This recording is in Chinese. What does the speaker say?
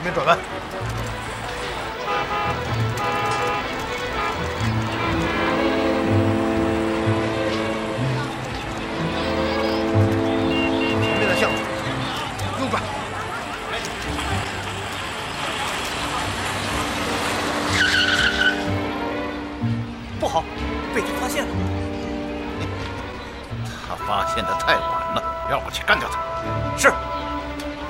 全面转弯。前面的巷子，右转。不好，被他发现了。 他发现的太晚了，让我去干掉他。 是。